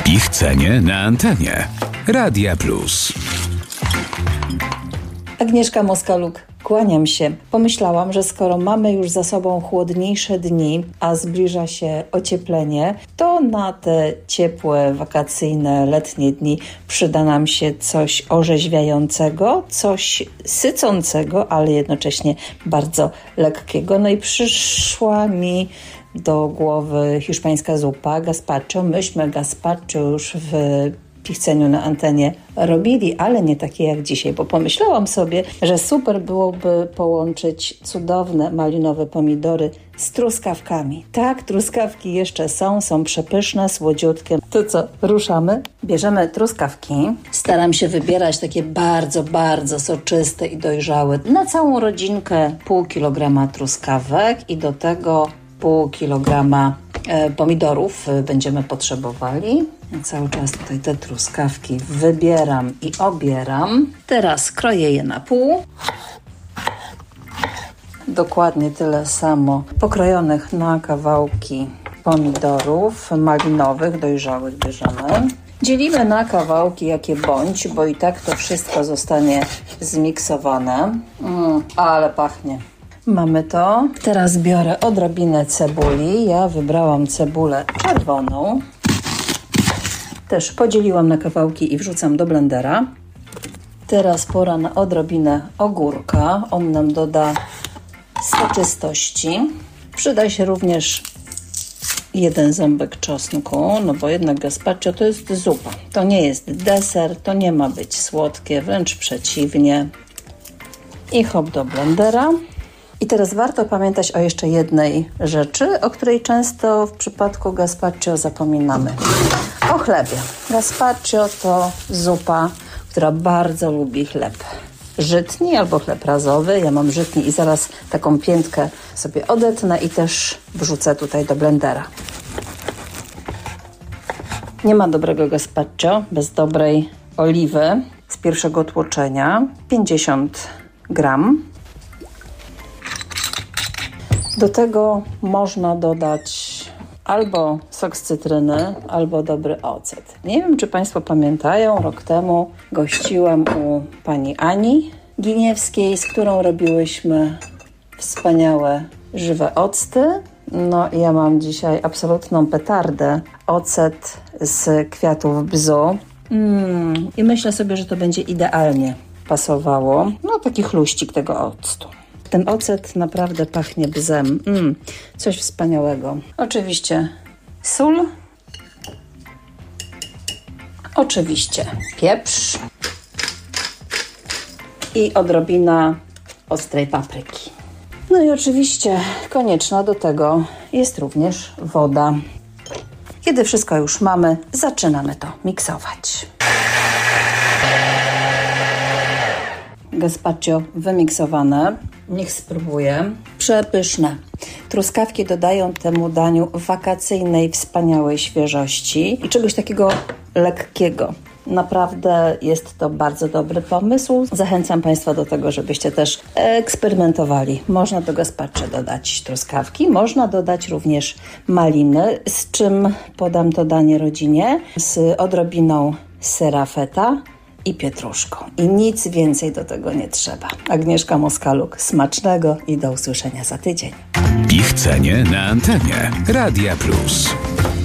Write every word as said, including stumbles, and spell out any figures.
Ich cenie na antenie. Radia Plus. Agnieszka Moskaluk, kłaniam się. Pomyślałam, że skoro mamy już za sobą chłodniejsze dni, a zbliża się ocieplenie, to na te ciepłe, wakacyjne, letnie dni przyda nam się coś orzeźwiającego, coś sycącego, ale jednocześnie bardzo lekkiego. No i przyszła mi do głowy hiszpańska zupa gazpacho. Myśmy gazpacho już w Pichceniu na antenie robili, ale nie takie jak dzisiaj, bo pomyślałam sobie, że super byłoby połączyć cudowne malinowe pomidory z truskawkami. Tak, truskawki jeszcze są, są przepyszne, słodziutkie. To co, ruszamy? Bierzemy truskawki. Staram się wybierać takie bardzo, bardzo soczyste i dojrzałe. Na całą rodzinkę pół kilograma truskawek i do tego pół kilograma e, pomidorów e, będziemy potrzebowali. Ja cały czas tutaj te truskawki wybieram i obieram. Teraz kroję je na pół. Dokładnie tyle samo pokrojonych na kawałki pomidorów malinowych, dojrzałych bierzemy. Dzielimy na kawałki jakie bądź, bo i tak to wszystko zostanie zmiksowane. Mm, ale pachnie. Mamy to. Teraz biorę odrobinę cebuli. Ja wybrałam cebulę czerwoną. Też podzieliłam na kawałki i wrzucam do blendera. Teraz pora na odrobinę ogórka. On nam doda soczystości. Przyda się również jeden ząbek czosnku, no bo jednak gazpacho to jest zupa. To nie jest deser, to nie ma być słodkie, wręcz przeciwnie. I hop do blendera. I teraz warto pamiętać o jeszcze jednej rzeczy, o której często w przypadku gazpacho zapominamy. O chlebie. Gazpacho to zupa, która bardzo lubi chleb żytni albo chleb razowy. Ja mam żytni i zaraz taką piętkę sobie odetnę i też wrzucę tutaj do blendera. Nie ma dobrego gazpacho bez dobrej oliwy z pierwszego tłoczenia. pięćdziesiąt gram. Do tego można dodać albo sok z cytryny, albo dobry ocet. Nie wiem, czy Państwo pamiętają, rok temu gościłam u pani Ani Giniewskiej, z którą robiłyśmy wspaniałe żywe octy. No i ja mam dzisiaj absolutną petardę. Ocet z kwiatów bzu. Mm, I myślę sobie, że to będzie idealnie pasowało. No taki chluścik tego octu. Ten ocet naprawdę pachnie bzem. Mm, coś wspaniałego. Oczywiście sól. Oczywiście pieprz. I odrobina ostrej papryki. No i oczywiście konieczna do tego jest również woda. Kiedy wszystko już mamy, zaczynamy to miksować. Gazpacho wymiksowane. Niech spróbuję. Przepyszne. Truskawki dodają temu daniu wakacyjnej, wspaniałej świeżości i czegoś takiego lekkiego. Naprawdę jest to bardzo dobry pomysł. Zachęcam Państwa do tego, żebyście też eksperymentowali. Można do gazpacho dodać truskawki, można dodać również maliny, z czym podam to danie rodzinie, z odrobiną sera feta i pietruszką. I nic więcej do tego nie trzeba. Agnieszka Moskaluk, smacznego i do usłyszenia za tydzień. Ich cenie na antenie. Radia Plus.